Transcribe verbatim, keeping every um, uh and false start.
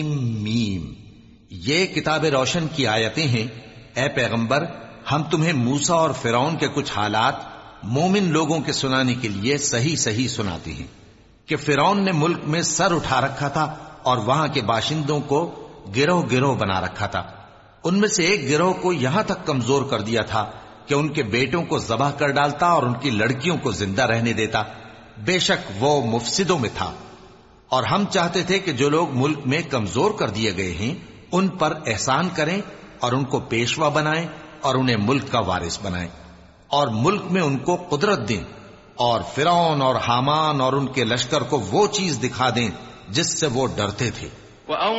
Meme, ये किताब रोशन की आयतें हैं। ए पैगंबर, हम तुम्हें मूसा और फिरौन के कुछ हालात मोमिन लोगों के सुनाने के लिए सही सही सुनाते हैं कि फिरौन ने मुल्क में सर उठा रखा था और वहां के बाशिंदों को गिरोह गिरोह बना रखा था। उनमें से एक गिरोह को यहां तक कमजोर कर दिया था कि उनके बेटों को ज़बाह कर डालता और उनकी लड़कियों को जिंदा रहने देता। बेशक वो मुफसिदों में था। और हम चाहते थे कि जो लोग मुल्क में कमजोर कर दिए गए हैं उन पर एहसान करें और उनको पेशवा बनाएं और उन्हें मुल्क का वारिस बनाएं और मुल्क में उनको कुदरत दें और फिरौन और हामान और उनके लश्कर को वो चीज दिखा दें जिससे वो डरते थे।